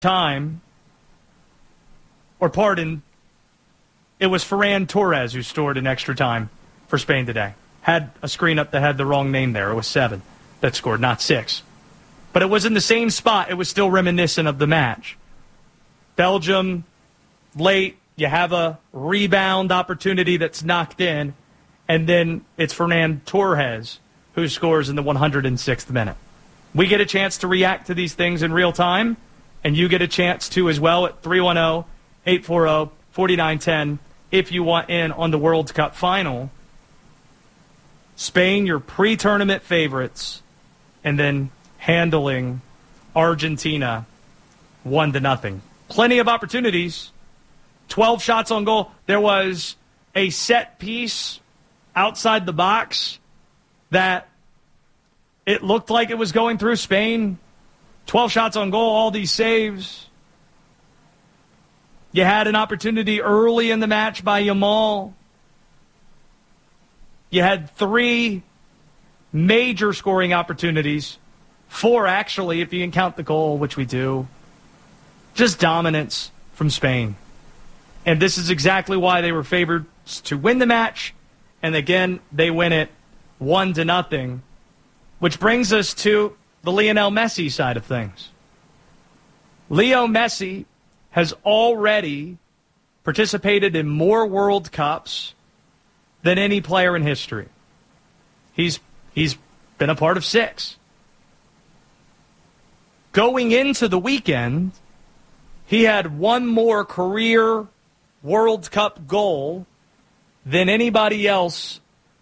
time, or pardon, it was Ferran Torres who scored in extra time for Spain today. Had a screen up that had the wrong name there. It was 7 that scored, not 6. But it was in the same spot. It was still reminiscent of the match. Belgium, late, you have a rebound opportunity that's knocked in, and then it's Ferran Torres who scores in the 106th minute. We get a chance to react to these things in real time, and you get a chance to as well at 310-840-4910 if you want in on the World Cup final. Spain, your pre-tournament favorites, and then handling Argentina 1-0. Plenty of opportunities. 12 shots on goal. There was a set piece outside the box that it looked like it was going through Spain. 12 shots on goal, all these saves. You had an opportunity early in the match by Yamal. You had 3 major scoring opportunities. 4, actually, if you can count the goal, which we do. Just dominance from Spain. And this is exactly why they were favored to win the match. And again, they win it 1-0. Which brings us to the Lionel Messi side of things. Leo Messi has already participated in more World Cups than any player in history. He's been a part of 6. Going into the weekend, he had one more career World Cup goal than anybody else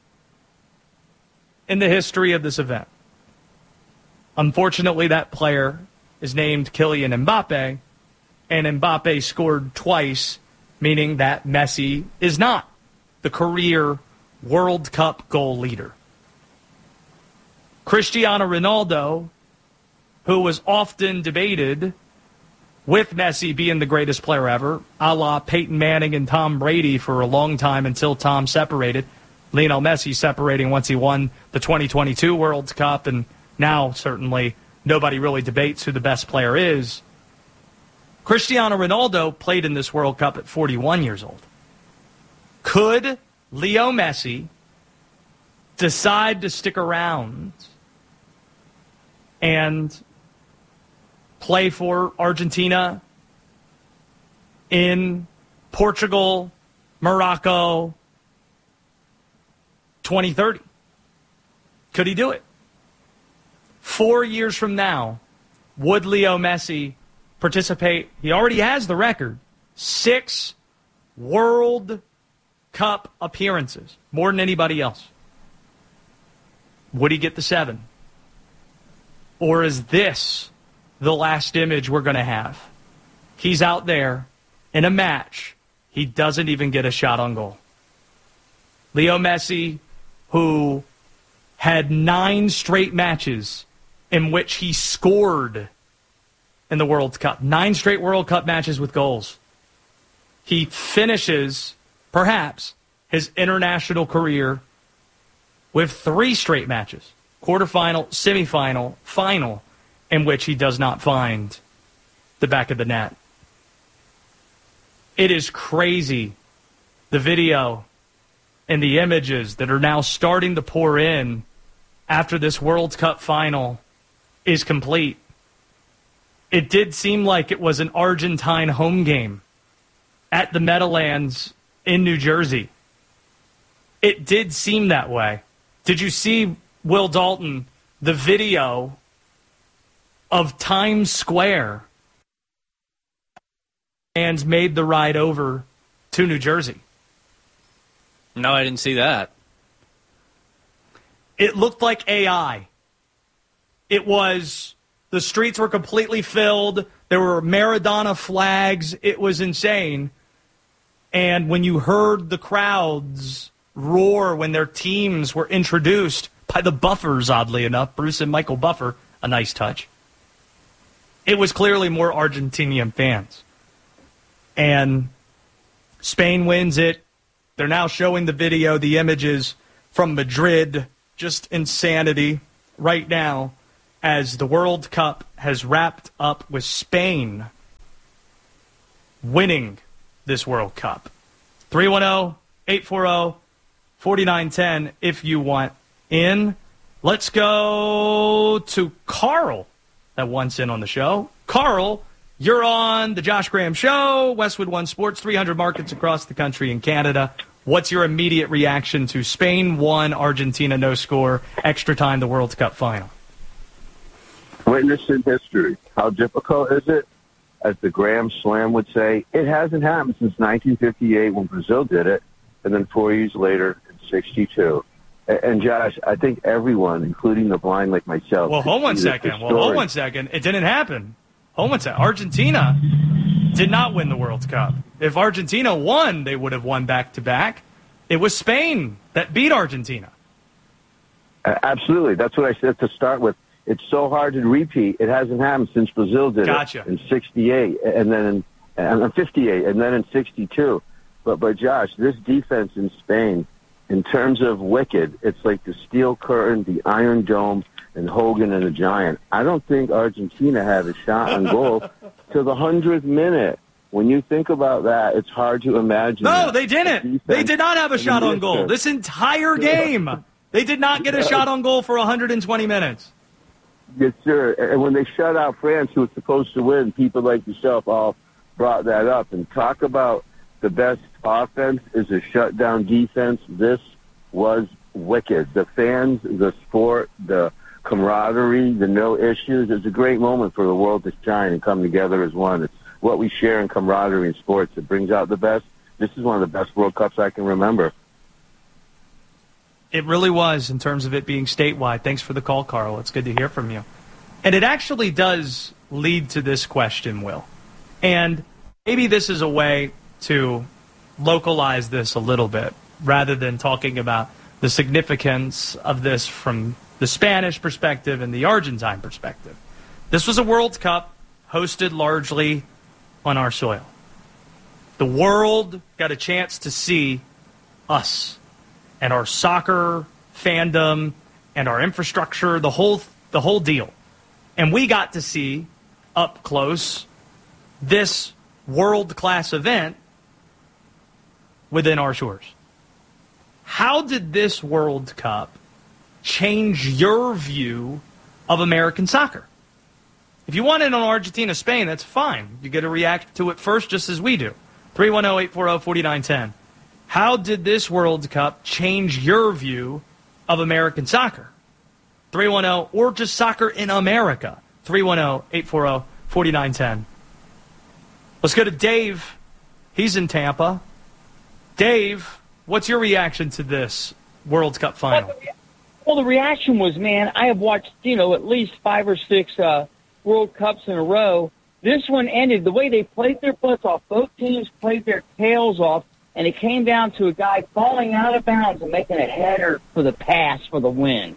in the history of this event. Unfortunately, that player is named Kylian Mbappe, and Mbappe scored twice, meaning that Messi is not the career World Cup goal leader. Cristiano Ronaldo, who was often debated with Messi being the greatest player ever, a la Peyton Manning and Tom Brady for a long time until Tom separated. Lionel Messi separating once he won the 2022 World Cup, and now certainly nobody really debates who the best player is. Cristiano Ronaldo played in this World Cup at 41 years old. Could Leo Messi decide to stick around and play for Argentina in Portugal, Morocco, 2030? Could he do it? 4 years from now, would Leo Messi participate? He already has the record. 6 World Cup appearances, more than anybody else. Would he get the 7? Or is this the last image we're going to have? He's out there in a match. He doesn't even get a shot on goal. Leo Messi, who had 9 straight matches in which he scored in the World Cup. 9 straight World Cup matches with goals. He finishes, perhaps, his international career with 3 straight matches. Quarterfinal, semifinal, final, in which he does not find the back of the net. It is crazy, the video and the images that are now starting to pour in after this World Cup final is complete. It did seem like it was an Argentine home game at the Meadowlands in New Jersey. It did seem that way. Did you see, Will Dalton, the video of Times Square and made the ride over to New Jersey? No, I didn't see that. It looked like AI. It was, the streets were completely filled. There were Maradona flags. It was insane. And when you heard the crowds roar when their teams were introduced by the Buffers, oddly enough, Bruce and Michael Buffer, a nice touch. It was clearly more Argentinian fans. And Spain wins it. They're now showing the video, the images from Madrid. Just insanity right now as the World Cup has wrapped up with Spain winning this World Cup. 310-840-4910 if you want in. Let's go to Carl that wants in on the show. Carl, you're on the Josh Graham Show, Westwood One Sports, 300 markets across the country and Canada. What's your immediate reaction to Spain 1, Argentina no score, extra time, the World Cup final? Witness in history. How difficult is it? As the Graham Slam would say, it hasn't happened since 1958 when Brazil did it, and then 4 years later in 62. And Josh, I think everyone, including the blind like myself. Well, hold one second. It didn't happen. Hold one second. Argentina did not win the World Cup. If Argentina won, they would have won back-to-back. It was Spain that beat Argentina. Absolutely. That's what I said to start with. It's so hard to repeat. It hasn't happened since Brazil did it in 68, and then in 58, and then in 62. But Josh, this defense in Spain, in terms of wicked, it's like the Steel Curtain, the Iron Dome, and Hogan and the Giant. I don't think Argentina had a shot on goal to the 100th minute. When you think about that, it's hard to imagine. No, they didn't. They did not have a shot on goal. This entire game, they did not get a shot on goal for 120 minutes. Yes, sir. And when they shut out France, who was supposed to win, people like yourself all brought that up. And talk about the best offense is a shutdown defense. This was wicked. The fans, the sport, the camaraderie, the no issues. It's a great moment for the world to shine and come together as one. It's what we share in camaraderie in sports. It brings out the best. This is one of the best World Cups I can remember. It really was in terms of it being statewide. Thanks for the call, Carl. It's good to hear from you. And it actually does lead to this question, Will. And maybe this is a way to localize this a little bit rather than talking about the significance of this from the Spanish perspective and the Argentine perspective. This was a World Cup hosted largely on our soil. The world got a chance to see us and our soccer fandom and our infrastructure, the whole deal. And we got to see up close this world-class event within our shores. How did this World Cup change your view of American soccer? If you want it on Argentina-Spain, that's fine. You get to react to it first just as we do. 310-840-4910. How did this World Cup change your view of American soccer? 310, or just soccer in America. 310-840-4910. Let's go to Dave. He's in Tampa. Dave, what's your reaction to this World Cup final? Well, the reaction was, man, I have watched, at least 5 or 6 World Cups in a row. This one ended the way they played their butts off. Both teams played their tails off, and it came down to a guy falling out of bounds and making a header for the pass for the win.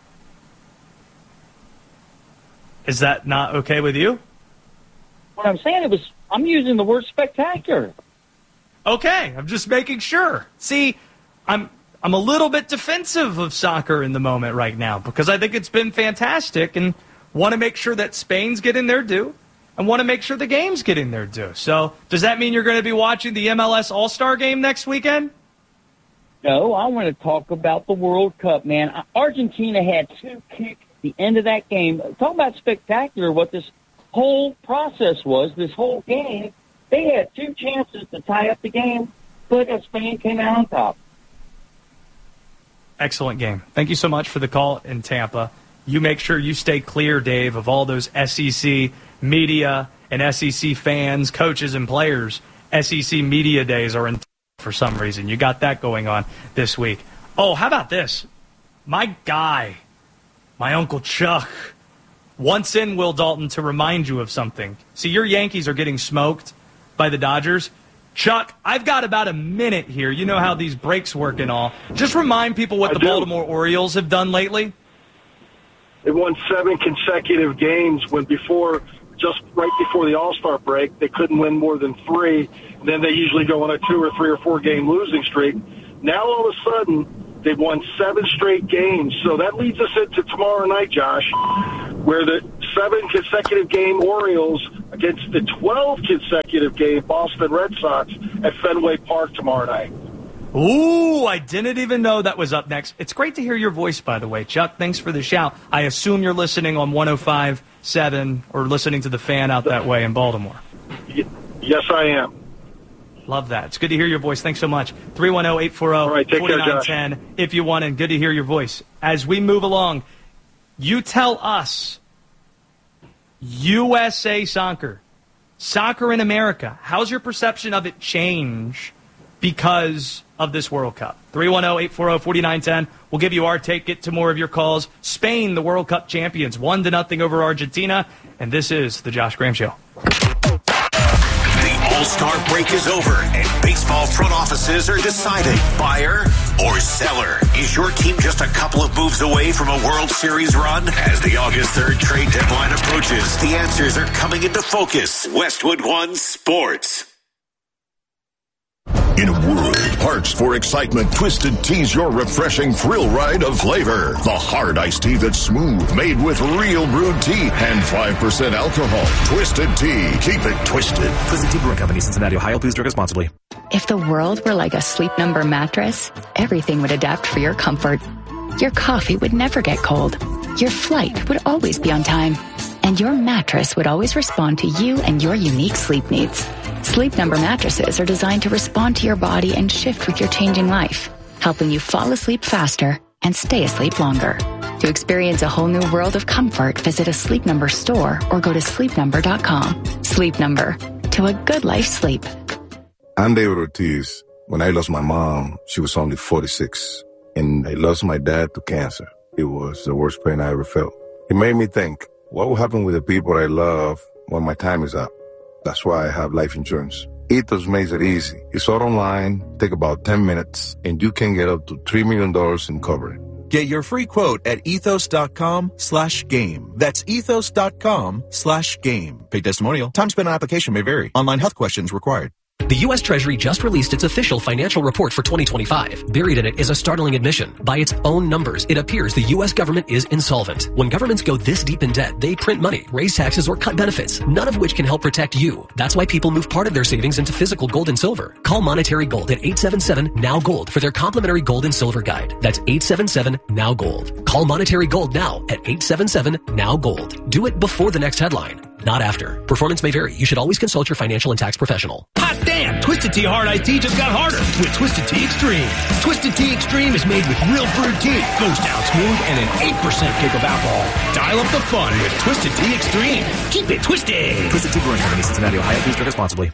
Is that not okay with you? What I'm saying I'm using the word spectacular. Okay, I'm just making sure. See, I'm a little bit defensive of soccer in the moment right now because I think it's been fantastic and want to make sure that Spain's getting their due and want to make sure the game's getting their due. So does that mean you're going to be watching the MLS All-Star game next weekend? No, I want to talk about the World Cup, man. Argentina had 2 kicks at the end of that game. Talk about spectacular what this whole process was, this whole game. They had 2 chances to tie up the game, but Spain came out on top. Excellent game. Thank you so much for the call in Tampa. You make sure you stay clear, Dave, of all those SEC media and SEC fans, coaches, and players. SEC media days are in for some reason. You got that going on this week. Oh, how about this? My guy, my Uncle Chuck, once in Will Dalton to remind you of something. See, your Yankees are getting smoked by the Dodgers. Chuck, I've got about a minute here. You know how these breaks work and all. Just remind people what the Baltimore Orioles have done lately. They won 7 consecutive games when just right before the All-Star break, they couldn't win more than 3. Then they usually go on a 2 or 3 or 4 game losing streak. Now all of a sudden, they've won 7 straight games. So that leads us into tomorrow night, Josh, where the 7 consecutive game Orioles against the 12 consecutive game Boston Red Sox at Fenway Park tomorrow night. Ooh, I didn't even know that was up next. It's great to hear your voice, by the way. Chuck, thanks for the shout. I assume you're listening on 105.7 or listening to the Fan out that way in Baltimore. Yes, I am. Love that. It's good to hear your voice. Thanks so much. 310-840-4910 if you want, and good to hear your voice. As we move along, you tell us, USA Soccer in America, how's your perception of it change because of this World Cup? 310-840-4910. We'll give you our take. Get to more of your calls. Spain, the World Cup champions, 1-0 over Argentina. And this is the Josh Graham Show. The All-Star break is over, and baseball front offices are deciding buyer or seller. Is your team just a couple of moves away from a World Series run? As the August 3rd trade deadline approaches, the answers are coming into focus. Westwood One Sports. In a world parched for excitement, Twisted Tea's your refreshing thrill ride of flavor. The hard iced tea that's smooth, made with real brewed tea and 5% alcohol. Twisted Tea. Keep it twisted. Twisted Tea Brewing Company, Cincinnati, Ohio. Please drink responsibly. If the world were like a Sleep Number mattress, everything would adapt for your comfort. Your coffee would never get cold. Your flight would always be on time. And your mattress would always respond to you and your unique sleep needs. Sleep Number mattresses are designed to respond to your body and shift with your changing life, helping you fall asleep faster and stay asleep longer. To experience a whole new world of comfort, visit a Sleep Number store or go to sleepnumber.com. Sleep Number. To a good life sleep. I'm David Ortiz. When I lost my mom, she was only 46. And I lost my dad to cancer. It was the worst pain I ever felt. It made me think, what will happen with the people I love when my time is up? That's why I have life insurance. Ethos makes it easy. It's all online, take about 10 minutes, and you can get up to $3 million in coverage. Get your free quote at ethos.com/game. That's ethos.com/game. Paid testimonial. Time spent on application may vary. Online health questions required. The U.S. Treasury just released its official financial report for 2025. Buried in it is a startling admission. By its own numbers, it appears the U.S. government is insolvent. When governments go this deep in debt, they print money, raise taxes, or cut benefits, none of which can help protect you. That's why people move part of their savings into physical gold and silver. Call Monetary Gold at 877-NOW-GOLD for their complimentary gold and silver guide. That's 877-NOW-GOLD. Call Monetary Gold now at 877-NOW-GOLD. Do it before the next headline, not after. Performance may vary. You should always consult your financial and tax professional. Hot damn! Twisted Tea Hard Iced Tea just got harder with Twisted Tea Extreme. Twisted Tea Extreme is made with real brewed tea, goes down smooth, and an 8% kick of alcohol. Dial up the fun with Twisted Tea Extreme. Keep it twisted. Twisted Tea Brewing Company, Cincinnati, Ohio. Please drink responsibly.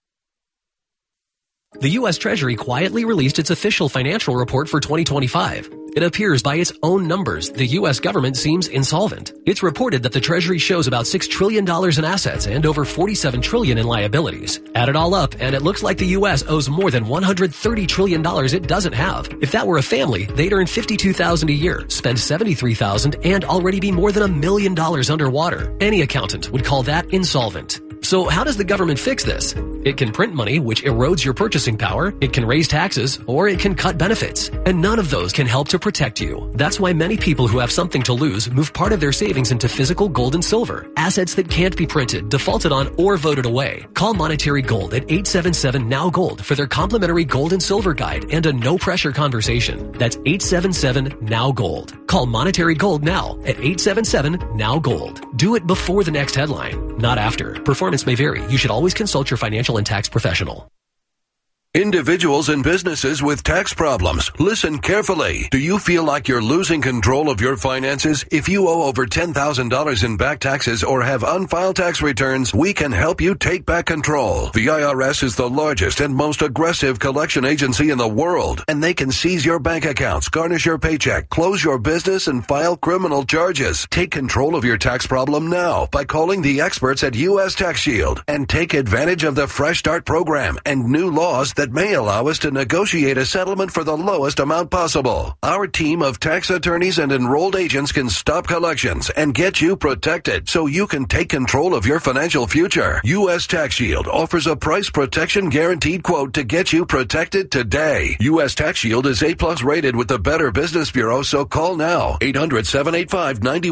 The U.S. Treasury quietly released its official financial report for 2025. It appears by its own numbers, the U.S. government seems insolvent. It's reported that the Treasury shows about $6 trillion in assets and over $47 trillion in liabilities. Add it all up, and it looks like the U.S. owes more than $130 trillion it doesn't have. If that were a family, they'd earn $52,000 a year, spend $73,000, and already be more than $1 million underwater. Any accountant would call that insolvent. So how does the government fix this? It can print money, which erodes your purchasing power, it can raise taxes, or it can cut benefits. And none of those can help to protect you. That's why many people who have something to lose move part of their savings into physical gold and silver, assets that can't be printed, defaulted on, or voted away. Call Monetary Gold at 877-NOW-GOLD for their complimentary gold and silver guide and a no-pressure conversation. That's 877-NOW-GOLD. Call Monetary Gold now at 877-NOW-GOLD. Do it before the next headline, not after. Performance may vary. You should always consult your financial and tax professional. Individuals and businesses with tax problems, listen carefully. Do you feel like you're losing control of your finances? If you owe over $10,000 in back taxes or have unfiled tax returns, we can help you take back control. The IRS is the largest and most aggressive collection agency in the world, and they can seize your bank accounts, garnish your paycheck, close your business, and file criminal charges. Take control of your tax problem now by calling the experts at U.S. Tax Shield and take advantage of the Fresh Start program and new laws that that may allow us to negotiate a settlement for the lowest amount possible. Our team of tax attorneys and enrolled agents can stop collections and get you protected so you can take control of your financial future. U.S. Tax Shield offers a price protection guaranteed quote to get you protected today. U.S. Tax Shield is A+ rated with the Better Business Bureau, so call now.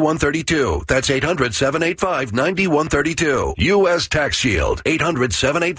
800-785-9132. That's 800-785-9132. U.S. Tax Shield. 800-785